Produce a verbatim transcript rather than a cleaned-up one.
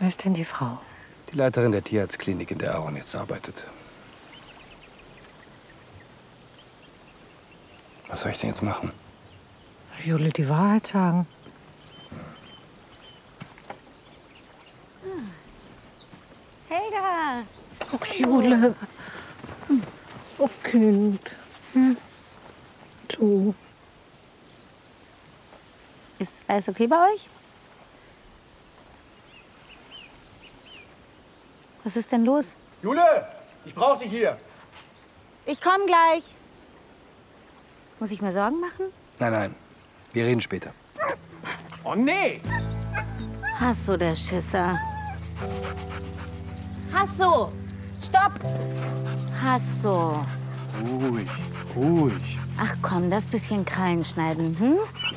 Wer ist denn die Frau? Die Leiterin der Tierarztklinik, in der Aaron jetzt arbeitet. Was soll ich denn jetzt machen? Jule, die Wahrheit sagen. Hey da! Ach, Jule. Oh, Kind. Hm. So. Ist alles okay bei euch? Was ist denn los? Jule, ich brauch dich hier. Ich komm gleich. Muss ich mir Sorgen machen? Nein, nein. Wir reden später. Oh nee! Hasso, der Schisser. Hasso! Stopp! Hasso. Ruhig, ruhig. Ach komm, das bisschen Krallen schneiden, hm?